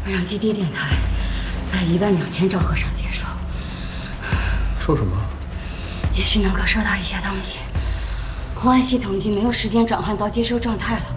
让基地电台在12000兆赫上接收。 说什么？ 也许能够收到一些东西。红外系统已经没有时间转换到接收状态了。